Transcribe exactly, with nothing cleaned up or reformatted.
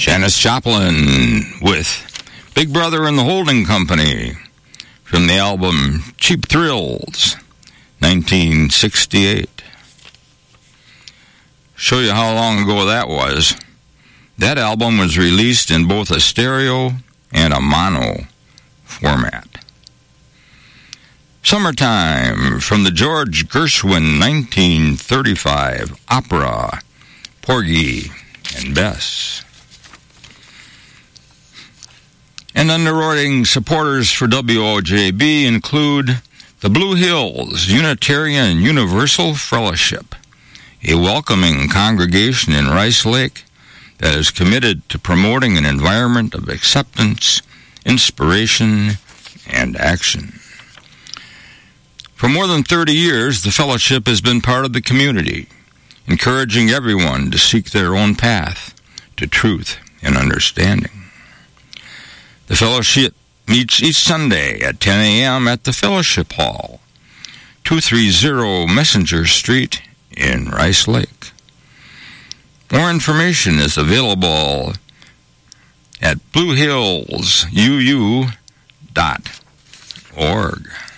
Janis Joplin with Big Brother and the Holding Company from the album Cheap Thrills, nineteen sixty-eight. Show you how long ago that was. That album was released in both a stereo and a mono format. Summertime from the George Gershwin nineteen thirty-five opera, Porgy and Bess. And underwriting supporters for W O J B include the Blue Hills Unitarian Universal Fellowship, a welcoming congregation in Rice Lake that is committed to promoting an environment of acceptance, inspiration, and action. For more than thirty years, the fellowship has been part of the community, encouraging everyone to seek their own path to truth and understanding. The fellowship meets each Sunday at ten a.m. at the Fellowship Hall, two thirty Messenger Street in Rice Lake. More information is available at blue hills u u dot org.